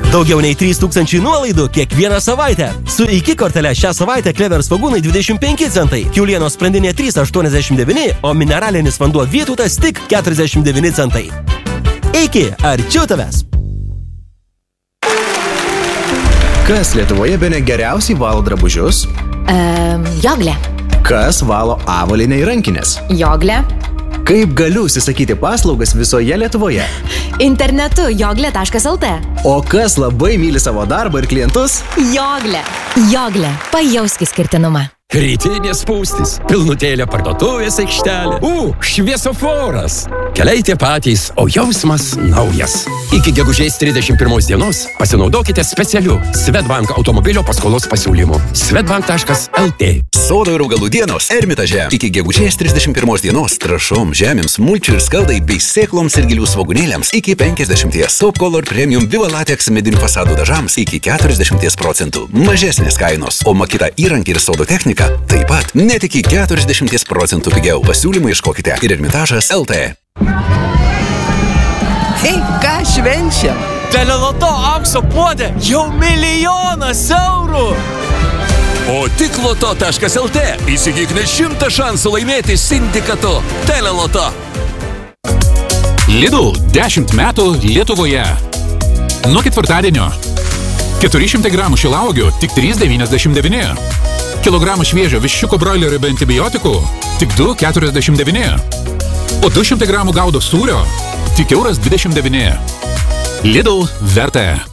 Daugiau nei 3000 nuolaidų kiekvieną savaitę. Su iki kortele šią savaitę Clever svogūnai 25 centai, kiaulienos sprandinė 3,89, o mineralinis vanduo Vytautas tik 49 centai. Iki, arčiau tavęs! Kas Lietuvoje bene geriausiai valo drabužius? Joglė. Kas valo avalynę ir rankinės? Joglė. Kaip galiu užsisakyti paslaugas visoje Lietuvoje? Internetu joglė.lt. O kas labai myli savo darbą ir klientus? Joglė. Joglė. Pajausk išskirtinumą. Rytinės spūstys, pilnutėlė parduotuvės aikštelė, šviesoforas. Keliai tie patys, o jausmas naujas. Iki gegužės 31 dienos pasinaudokite specialiu Swedbank automobilio paskolos pasiūlymu. Swedbank.lt. Sodo ir augalų dienos Ermitaže. Iki gegužės 31 dienos trąšom, žemėms, mulčių ir skaldai bei sėkloms ir gilių svogūnėliams iki 50. Top Color Premium Viva Latex medinių fasadų dažams iki 40%. Mažesnės kainos, o Makita įrankį ir sodo techniką taip pat net iki 40% pigiau. Pasiūlymą ieškokite ir Ermitažas LT. Hei, ką švenčiam? Teleloto aukso puodė jau 1 000 000 eurų. O tik loto.lt įsigyk net 100 šansų laimėti sindikatu. Teleloto. Lidl 10 metų Lietuvoje. Nuo ketvirtadienio 400 gramų šilauogių tik 3,99. Kilogramų šviežio viščiuko broilerio be antibiotikų tik 2,49. O 200 gramų gaudo sūrio tik 1,29 €. Lidl verta.